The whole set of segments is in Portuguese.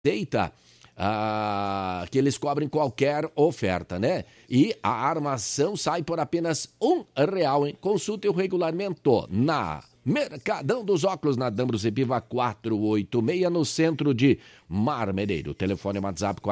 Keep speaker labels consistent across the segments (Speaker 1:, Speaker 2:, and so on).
Speaker 1: aceita que eles cobrem qualquer oferta, né? E a armação sai por apenas R$1, hein? Consulte o regulamento na Mercadão dos Óculos, na Dambros Epiva 486, no centro de Marmereiro. Telefone WhatsApp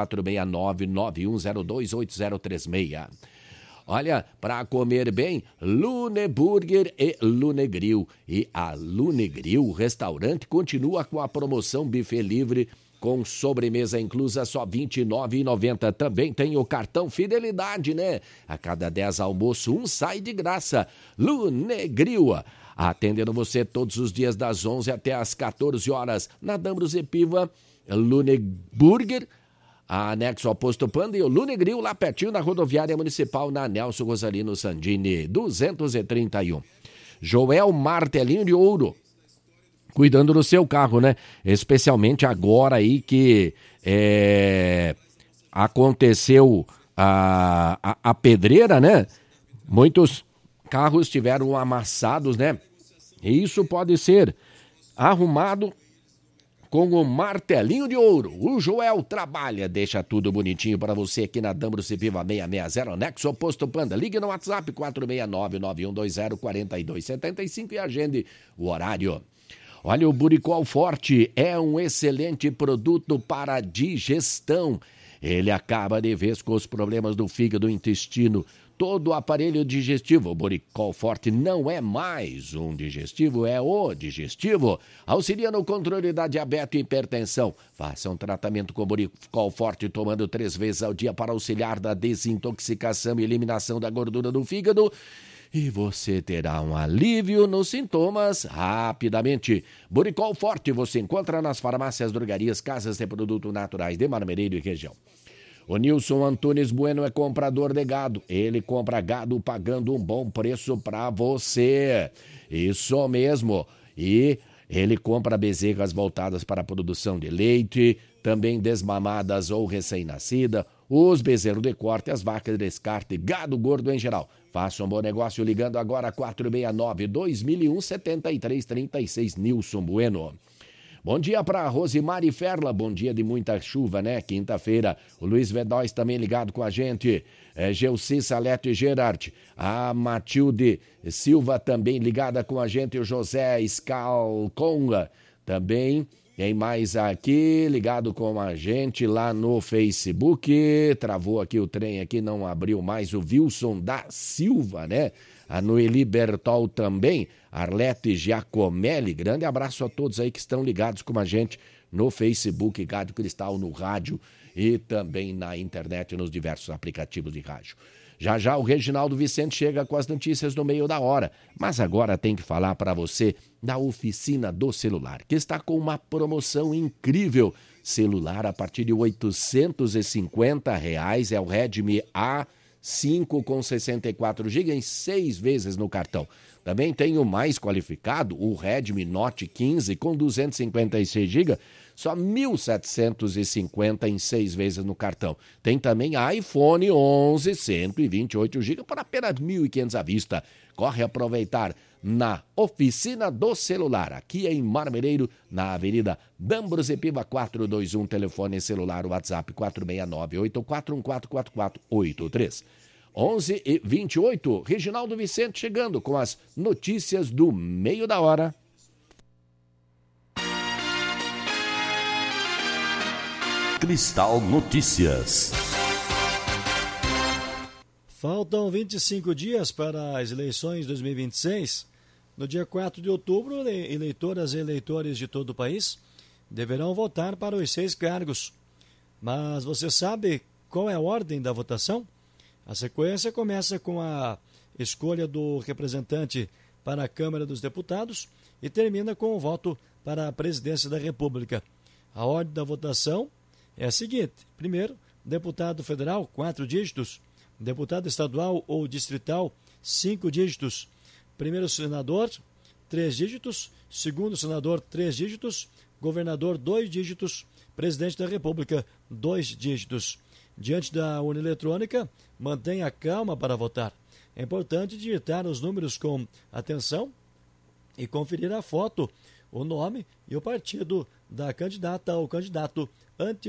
Speaker 1: 469-9102-8036. Olha, para comer bem, Lune Burger e Lune Grill. E a Lune Grill, o restaurante, continua com a promoção buffet livre com sobremesa inclusa, só R$ 29,90. Também tem o cartão Fidelidade, né? A cada 10 almoço, um sai de graça. Lune Grill, atendendo você todos os dias das 11 até as 14 horas. Na Dambros Epiva, Lune Burger, anexo ao Posto Panda, e o Lune Grill lá pertinho na rodoviária municipal, na Nelson Rosalino Sandini 231. Joel Martelinho de Ouro, cuidando do seu carro, né? Especialmente agora aí que aconteceu a pedreira, né? Muitos carros estiveram amassados, né? E isso pode ser arrumado com o Martelinho de Ouro. O Joel trabalha, deixa tudo bonitinho para você aqui na Dambros Epiva 660, Nexo Posto Panda. Ligue no WhatsApp 469-9120-4275 e agende o horário. Olha, o Buricol Forte é um excelente produto para digestão. Ele acaba de vez com os problemas do fígado, intestino, todo o aparelho digestivo. O Buricol Forte não é mais um digestivo, é o digestivo. Auxilia no controle da diabetes e hipertensão. Faça um tratamento com Buricol Forte, tomando 3 vezes ao dia para auxiliar na desintoxicação e eliminação da gordura do fígado. E você terá um alívio nos sintomas rapidamente. Buricol Forte você encontra nas farmácias, drogarias, casas de produtos naturais de Marmereiro e região. O Nilson Antunes Bueno é comprador de gado. Ele compra gado pagando um bom preço para você. Isso mesmo. E ele compra bezerras voltadas para a produção de leite, também desmamadas ou recém-nascida, os bezerros de corte, as vacas de descarte, gado gordo em geral. Faça um bom negócio ligando agora 469-2001-7336, Nilson Bueno. Bom dia para Rosimari Ferla, bom dia de muita chuva, né? Quinta-feira, o Luiz Vedóis também ligado com a gente, Gelci Salete Gerard, a Matilde Silva também ligada com a gente, o José Scalconga também. Tem mais aqui, ligado com a gente lá no Facebook. Travou aqui o trem, aqui não abriu mais. O Wilson da Silva, né? A Noeli Bertol também. Arlete Giacomelli. Grande abraço a todos aí que estão ligados com a gente no Facebook, Rádio Cristal, no rádio e também na internet, nos diversos aplicativos de rádio. Já já o Reginaldo Vicente chega com as notícias no meio da hora. Mas agora tem que falar para você da Oficina do Celular, que está com uma promoção incrível. Celular a partir de R$ 850, é o Redmi A5 com 64 GB em 6 vezes no cartão. Também tem o mais qualificado, o Redmi Note 15 com 256 GB, só R$ 1.750 em 6 vezes no cartão. Tem também iPhone 11, 128 GB por apenas R$ 1.500 à vista. Corre aproveitar na Oficina do Celular, aqui em Marmereiro, na Avenida Dambros Epiva 421, telefone celular, WhatsApp 469-8414-4483. 11h28, Reginaldo Vicente chegando com as notícias do meio da hora.
Speaker 2: Cristal Notícias.
Speaker 3: Faltam 25 dias para as eleições 2026. No dia 4 de outubro, eleitoras e eleitores de todo o país deverão votar para os 6 cargos. Mas você sabe qual é a ordem da votação? A sequência começa com a escolha do representante para a Câmara dos Deputados e termina com o voto para a Presidência da República. A ordem da votação é a seguinte: primeiro, deputado federal, 4 dígitos. Deputado estadual ou distrital, 5 dígitos. Primeiro senador, 3 dígitos. Segundo senador, 3 dígitos. Governador, 2 dígitos. Presidente da República, 2 dígitos. Diante da urna eletrônica, mantenha calma para votar. É importante digitar os números com atenção e conferir a foto, o nome e o partido da candidata ou candidato antes